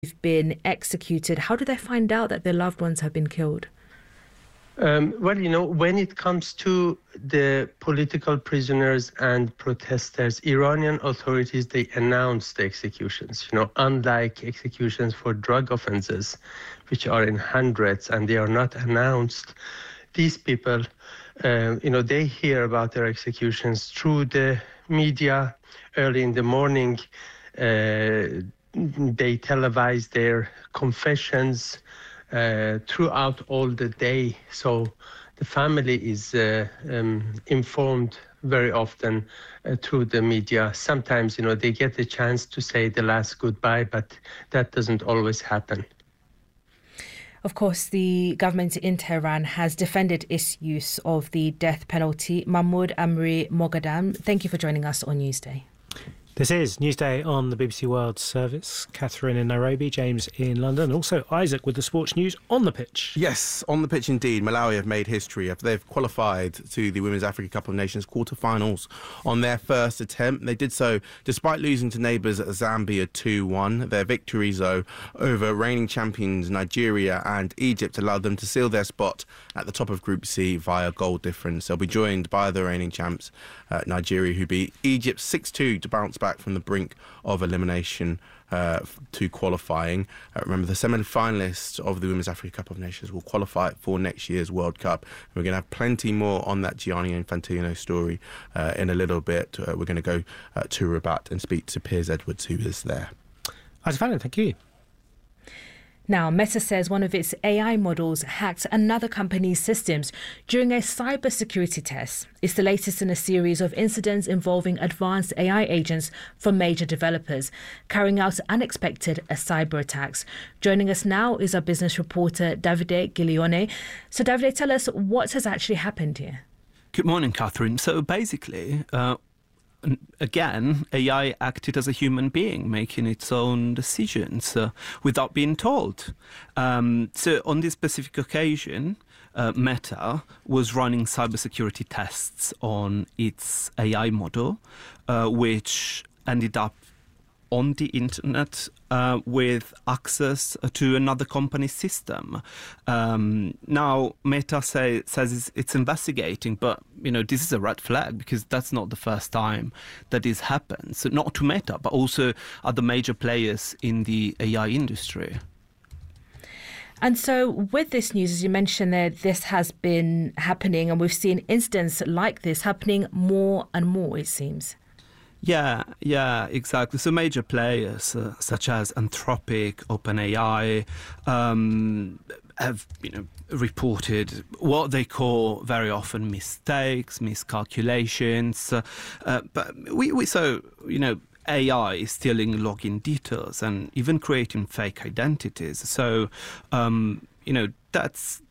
who've been executed, how do they find out that their loved ones have been killed? When it comes to the political prisoners and protesters, Iranian authorities, they announce the executions, unlike executions for drug offenses, which are in hundreds and they are not announced. These people, they hear about their executions through the media early in the morning. They televise their confessions throughout all the day. So the family is informed very often through the media. Sometimes, they get a chance to say the last goodbye, but that doesn't always happen. Of course, the government in Tehran has defended its use of the death penalty. Mahmoud Amri Moghadam, thank you for joining us on Newsday. This is Newsday on the BBC World Service. Catherine in Nairobi, James in London, also Isaac with the sports news on the pitch. Yes, on the pitch indeed. Malawi have made history. They've qualified to the Women's Africa Cup of Nations quarter-finals on their first attempt. They did so despite losing to neighbours Zambia 2-1. Their victories, though, over reigning champions Nigeria and Egypt allowed them to seal their spot at the top of Group C via goal difference. They'll be joined by the reigning champs Nigeria, who beat Egypt 6-2 to bounce back from the brink of elimination to qualifying. Remember, the semi-finalists of the Women's Africa Cup of Nations will qualify for next year's World Cup. We're going to have plenty more on that Gianni Infantino story in a little bit. We're going to go to Rabat and speak to Piers Edwards, who is there. Isaac Fallon, thank you. Now, Meta says one of its AI models hacked another company's systems during a cybersecurity test. It's the latest in a series of incidents involving advanced AI agents from major developers carrying out unexpected cyber attacks. Joining us now is our business reporter, Davide Giglione. So, Davide, tell us what has actually happened here. Good morning, Catherine. So basically, again, AI acted as a human being, making its own decisions without being told. So on this specific occasion, Meta was running cybersecurity tests on its AI model, which ended up on the internet with access to another company's system. Now, Meta says it's investigating, but, this is a red flag because that's not the first time that this happens. So not to Meta, but also other major players in the AI industry. And so with this news, as you mentioned there, this has been happening and we've seen incidents like this happening more and more, it seems. Yeah, exactly. So major players such as Anthropic, OpenAI have, reported what they call very often mistakes, miscalculations. But we saw, AI is stealing login details and even creating fake identities. So, that's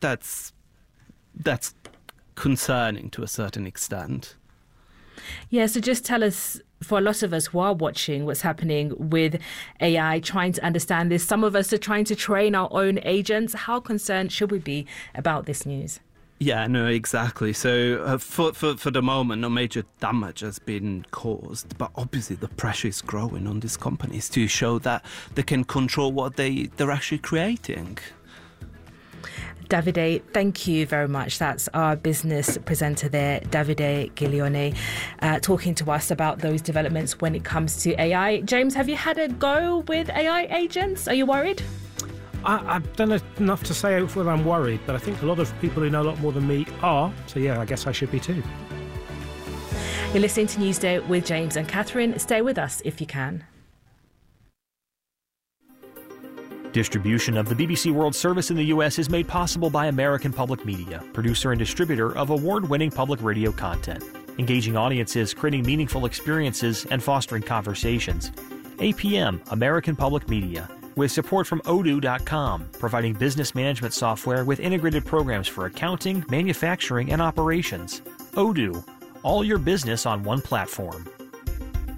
concerning to a certain extent. Yeah, so just tell us, for a lot of us who are watching what's happening with AI, trying to understand this, some of us are trying to train our own agents. How concerned should we be about this news? Yeah, no, exactly. So for the moment, no major damage has been caused. But obviously the pressure is growing on these companies to show that they can control what they're actually creating. Davide, thank you very much. That's our business presenter there, Davide Giglione, talking to us about those developments when it comes to AI. James, have you had a go with AI agents? Are you worried? I don't know enough to say whether I'm worried, but I think a lot of people who know a lot more than me are. So, yeah, I guess I should be too. You're listening to Newsday with James and Catherine. Stay with us if you can. Distribution of the BBC World Service in the U.S. is made possible by American Public Media, producer and distributor of award-winning public radio content, engaging audiences, creating meaningful experiences, and fostering conversations. APM, American Public Media, with support from Odoo.com, providing business management software with integrated programs for accounting, manufacturing, and operations. Odoo, all your business on one platform.